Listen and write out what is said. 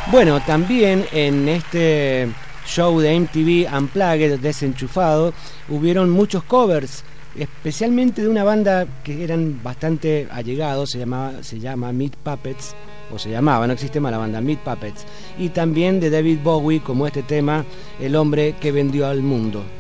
Bueno, también en este show de MTV Unplugged, desenchufado, hubieron muchos covers, especialmente de una banda que eran bastante allegados, se llama Meat Puppets, o se llamaba, no existe más la banda, Meat Puppets, y también de David Bowie, como este tema, El hombre que vendió al mundo.